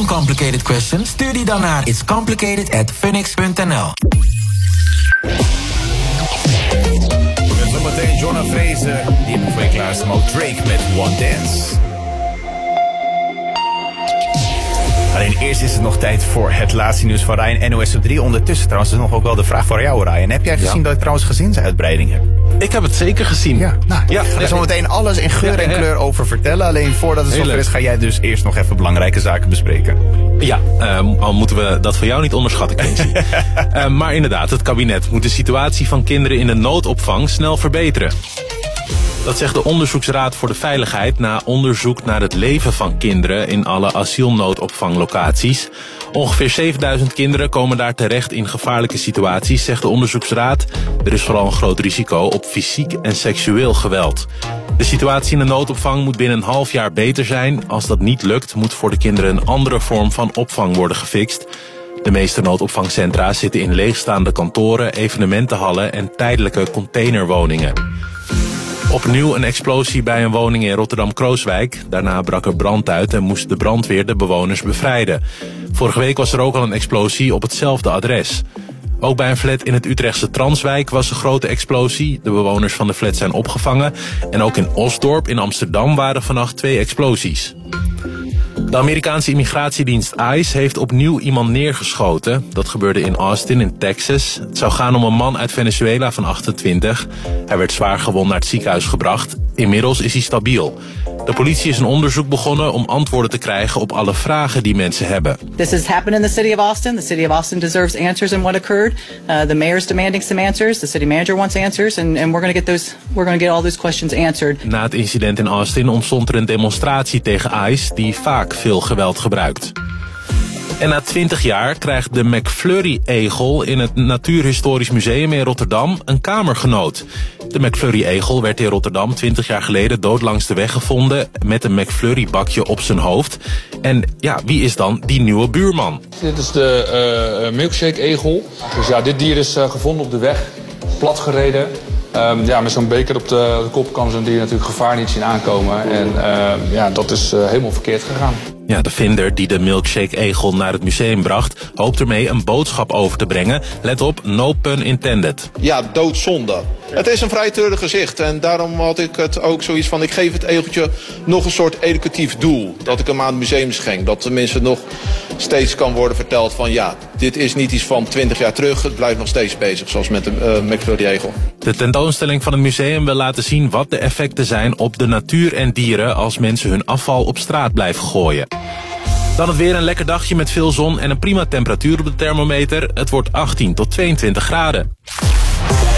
een complicated question? Stuur die dan naar itscomplicated@phoenix.nl. Met zometeen Jonna Fraser, die hebben voor je klaarstaan. Ook Drake met One Dance. Alleen eerst is het nog tijd voor het laatste nieuws van Ryan, NOS op 3. Ondertussen trouwens is nog ook wel de vraag voor jou, Ryan. Heb jij gezien dat ik trouwens gezinsuitbreiding heb? Ik heb het zeker gezien. Ja, ik ga er zo meteen alles in geur en kleur over vertellen. Alleen voordat het zover is, ga jij dus eerst nog even belangrijke zaken bespreken. Ja, al moeten we dat voor jou niet onderschatten, Quincy. Maar inderdaad, het kabinet moet de situatie van kinderen in de noodopvang snel verbeteren. Dat zegt de Onderzoeksraad voor de Veiligheid na onderzoek naar het leven van kinderen in alle asielnoodopvanglocaties. Ongeveer 7000 kinderen komen daar terecht in gevaarlijke situaties, zegt de Onderzoeksraad. Er is vooral een groot risico op fysiek en seksueel geweld. De situatie in de noodopvang moet binnen een half jaar beter zijn. Als dat niet lukt, moet voor de kinderen een andere vorm van opvang worden gefixt. De meeste noodopvangcentra zitten in leegstaande kantoren, evenementenhallen en tijdelijke containerwoningen. Opnieuw een explosie bij een woning in Rotterdam-Krooswijk. Daarna brak er brand uit en moest de brandweer de bewoners bevrijden. Vorige week was er ook al een explosie op hetzelfde adres. Ook bij een flat in het Utrechtse Transwijk was een grote explosie. De bewoners van de flat zijn opgevangen. En ook in Osdorp in Amsterdam waren vannacht 2 explosies. De Amerikaanse immigratiedienst ICE heeft opnieuw iemand neergeschoten. Dat gebeurde in Austin in Texas. Het zou gaan om een man uit Venezuela van 28. Hij werd zwaar gewond naar het ziekenhuis gebracht. Inmiddels is hij stabiel. De politie is een onderzoek begonnen om antwoorden te krijgen op alle vragen die mensen hebben. This has happened in the city of Austin. The city of Austin deserves answers in what occurred. The mayor's demanding some answers. The city manager wants answers, and we're going to get all those questions answered. Na het incident in Austin ontstond er een demonstratie tegen ICE die vaak veel geweld gebruikt. En na 20 jaar krijgt de McFlurry-egel in het Natuurhistorisch Museum in Rotterdam een kamergenoot. De McFlurry-egel werd in Rotterdam 20 jaar geleden dood langs de weg gevonden met een McFlurry-bakje op zijn hoofd. En ja, wie is dan die nieuwe buurman? Dit is de milkshake-egel. Dus ja, dit dier is gevonden op de weg, platgereden. Met zo'n beker op de kop kan zo'n dier natuurlijk gevaar niet zien aankomen. En dat is helemaal verkeerd gegaan. Ja, de vinder die de milkshake-egel naar het museum bracht hoopt ermee een boodschap over te brengen. Let op, no pun intended. Ja, doodzonde. Het is een vrij treurig gezicht en daarom had ik het ook zoiets van, ik geef het egeltje nog een soort educatief doel. Dat ik hem aan het museum schenk. Dat tenminste nog steeds kan worden verteld van ja, dit is niet iets van 20 jaar terug. Het blijft nog steeds bezig, zoals met de McFlurry-egel. De tentoonstelling van het museum wil laten zien wat de effecten zijn op de natuur en dieren als mensen hun afval op straat blijven gooien. Dan het weer, een lekker dagje met veel zon en een prima temperatuur op de thermometer. Het wordt 18 tot 22 graden.